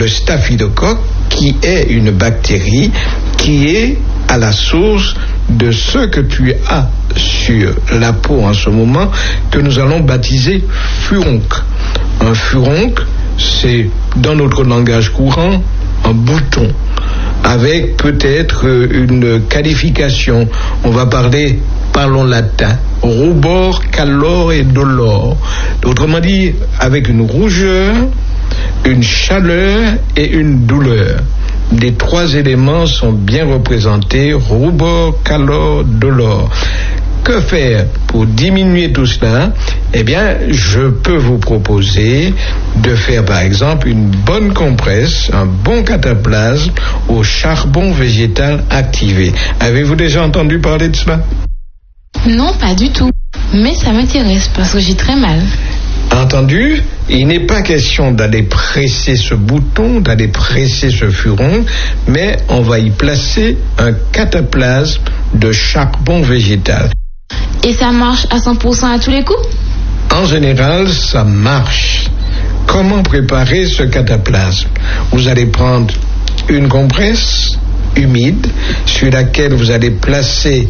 le staphylocoque, qui est une bactérie qui est à la source de ce que tu as sur la peau en ce moment, que nous allons baptiser furoncle. Un furoncle, c'est dans notre langage courant un bouton avec peut-être une qualification. On va parlons latin, rubor, calor et dolor. Autrement dit, avec une rougeur, une chaleur et une douleur. Les trois éléments sont bien représentés, rubor, calor, dolor. Que faire pour diminuer tout cela? Eh bien, je peux vous proposer de faire par exemple une bonne compresse, un bon cataplasme au charbon végétal activé. Avez-vous déjà entendu parler de cela? Non, pas du tout. Mais ça m'intéresse parce que j'ai très mal. Entendu? Il n'est pas question d'aller presser ce bouton, d'aller presser ce furon, mais on va y placer un cataplasme de charbon végétal. Et ça marche à 100% à tous les coups? En général, ça marche. Comment préparer ce cataplasme? Vous allez prendre une compresse humide sur laquelle vous allez placer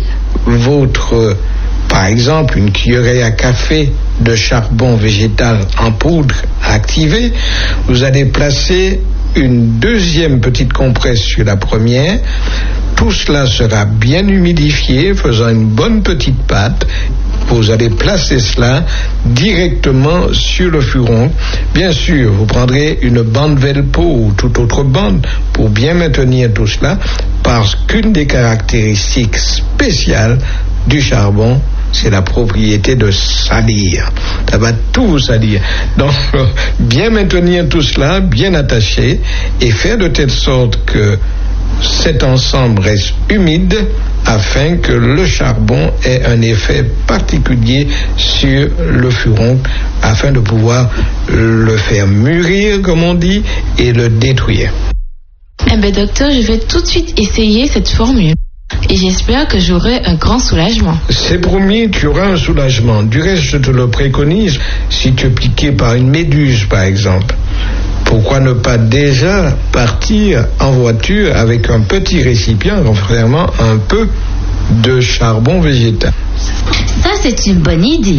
par exemple, une cuillerée à café de charbon végétal en poudre activé. Vous allez placer une deuxième petite compresse sur la première. Tout cela sera bien humidifié, faisant une bonne petite pâte. Vous allez placer cela directement sur le furon. Bien sûr, vous prendrez une bande Velpo ou toute autre bande pour bien maintenir tout cela, parce qu'une des caractéristiques spéciales du charbon, c'est la propriété de salir. Ça va tout vous salir. Donc, bien maintenir tout cela, bien attaché, et faire de telle sorte que cet ensemble reste humide afin que le charbon ait un effet particulier sur le furon, afin de pouvoir le faire mûrir, comme on dit, et le détruire. Eh bien, docteur, je vais tout de suite essayer cette formule. Et j'espère que j'aurai un grand soulagement. C'est promis, tu auras un soulagement. Du reste, je te le préconise, si tu es piqué par une méduse, par exemple. Pourquoi ne pas déjà partir en voiture avec un petit récipient renfermant un peu de charbon végétal? Ça, c'est une bonne idée.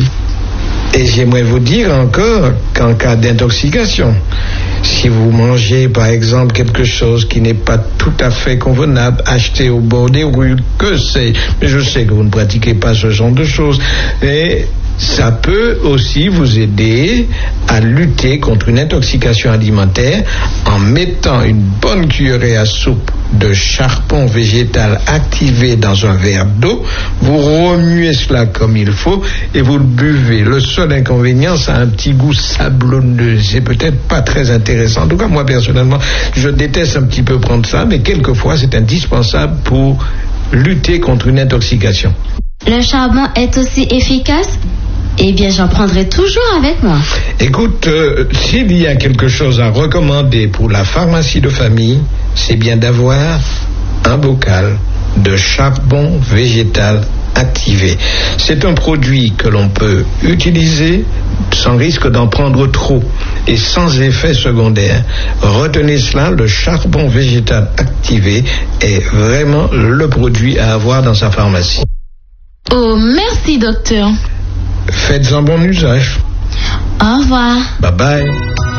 Et j'aimerais vous dire encore qu'en cas d'intoxication, si vous mangez par exemple quelque chose qui n'est pas tout à fait convenable, acheté au bord des rues, que c'est, mais je sais que vous ne pratiquez pas ce genre de choses, et ça peut aussi vous aider à lutter contre une intoxication alimentaire en mettant une bonne cuillerée à soupe de charbon végétal activé dans un verre d'eau. Vous remuez cela comme il faut et vous le buvez. Le seul inconvénient, ça a un petit goût sablonneux. C'est peut-être pas très intéressant. En tout cas, moi personnellement, je déteste un petit peu prendre ça, mais quelquefois c'est indispensable pour lutter contre une intoxication. Le charbon est aussi efficace? Eh bien, j'en prendrai toujours avec moi. Écoute, s'il y a quelque chose à recommander pour la pharmacie de famille, c'est bien d'avoir un bocal de charbon végétal activé. C'est un produit que l'on peut utiliser sans risque d'en prendre trop et sans effet secondaire. Retenez cela, le charbon végétal activé est vraiment le produit à avoir dans sa pharmacie. Oh, merci, docteur. Faites-en bon usage. Au revoir. Bye bye.